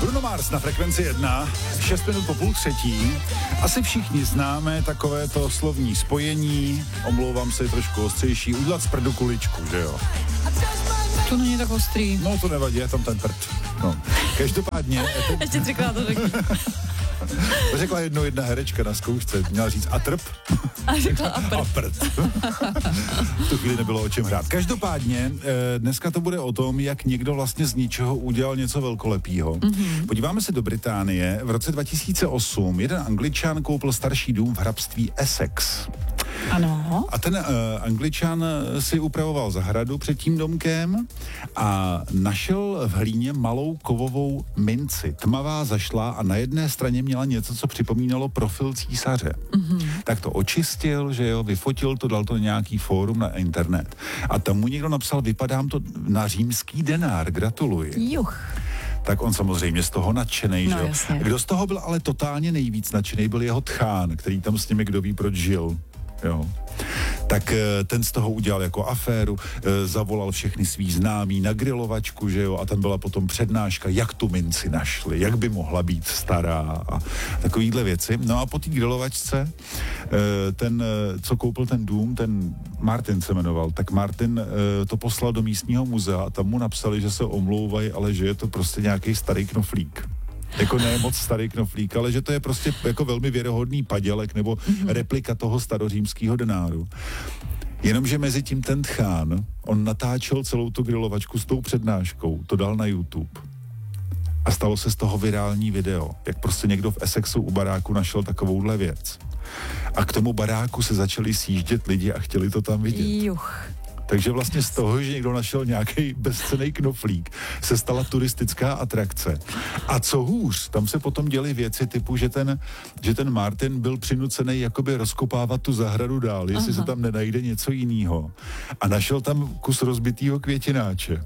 Bruno Mars na Frekvenci 1, 6 minut po půl třetí. Asi všichni známe takové to slovní spojení, omlouvám se, trošku ostřejší, udělat z prdu kuličku, že jo? To není tak ostrý. No to nevadí, je tam ten prd. No. Každopádně... Ještě třikrát to řekl. To řekla jedna herečka na zkoušce, měla říct a trp. A řekla a prd. V tu chvíli nebylo o čem hrát. Každopádně dneska to bude o tom, jak někdo vlastně z ničeho udělal něco velkolepýho. Mm-hmm. Podíváme se do Británie. V roce 2008 jeden Angličan koupil starší dům v hrabství Essex. Ano. A ten Angličan si upravoval zahradu před tím domkem a našel v hlíně malou kovovou minci. Tmavá, zašla a na jedné straně měla něco, co připomínalo profil císaře. Mm-hmm. Tak to očistil, že jo, vyfotil to, dal to na nějaký fórum na internet. A tam mu někdo napsal, vypadám to na římský denár, gratuluji. Juch. Tak on samozřejmě z toho nadšenej, no, že jo. Jasně. Kdo z toho byl ale totálně nejvíc nadšenej, byl jeho tchán, který tam s nimi kdo ví proč žil. Jo. Tak ten z toho udělal jako aféru, zavolal všechny svý známí na grilovačku, že jo, a tam byla potom přednáška, jak tu minci našli, jak by mohla být stará a takovýhle věci. No a po té grilovačce ten, co koupil ten dům, ten Martin se jmenoval, tak Martin to poslal do místního muzea a tam mu napsali, že se omlouvají, ale že je to prostě nějaký starý knoflík. Jako ne moc starý knoflík, ale že to je prostě jako velmi věrohodný padělek nebo replika toho starořímského denáru. Jenomže mezi tím ten tchán, on natáčel celou tu grilovačku s tou přednáškou, to dal na YouTube. A stalo se z toho virální video, jak prostě někdo v Essexu u baráku našel takovouhle věc. A k tomu baráku se začali sjíždět lidi a chtěli to tam vidět. Juch. Takže vlastně z toho, že někdo našel nějaký bezcenný knoflík, se stala turistická atrakce. A co hůř, tam se potom děly věci typu, že ten Martin byl přinucený jakoby rozkopávat tu zahradu dál, jestli se tam nenajde něco jiného. A našel tam kus rozbitýho květináče.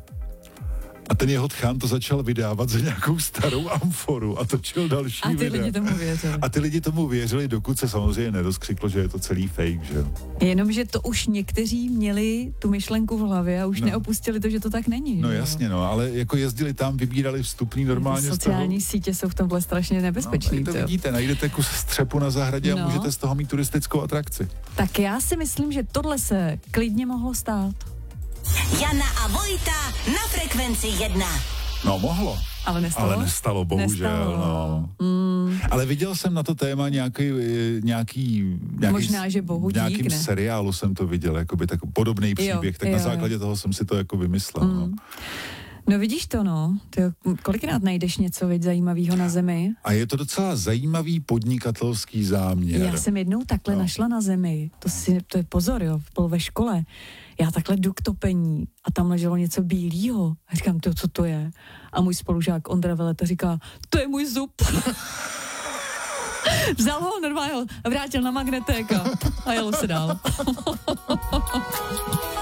A ten jeho tchán to začal vydávat za nějakou starou amforu a točil další videa. A ty lidi tomu věřili. A ty lidi tomu věřili, dokud se samozřejmě nerozkřiklo, že je to celý fake, že jo. Jenomže to už někteří měli tu myšlenku v hlavě a už neopustili to, že to tak není. No že? jasně, no, ale jako jezdili tam, vybírali vstupný normálně. Sociální sítě jsou v tomhle strašně nebezpečný. No, to vidíte, najdete kus střepu na zahradě a můžete z toho mít turistickou atrakci. Tak já si myslím, že tohle se klidně mohlo stát. Jana a Vojta na Frekvenci 1. No, mohlo. Ale nestalo, bohužel. Nestalo. No. Ale viděl jsem na to téma nějaký možná, že bohu dík, nějakým ne? seriálu jsem to viděl, jakoby tak podobný příběh, tak na základě toho jsem si to jako vymyslel. No. No vidíš to, no. Ty kolikrát najdeš něco zajímavého na zemi? A je to docela zajímavý podnikatelský záměr. Já jsem jednou takhle našla na zemi. To je pozor, jo, byl ve škole. Já takhle jdu k topení a tam leželo něco bílýho. A říkám, co to je? A můj spolužák Ondra Veleta říká, to je můj zub. Vzal ho normálně a vrátil na magnetek a jelo se dál.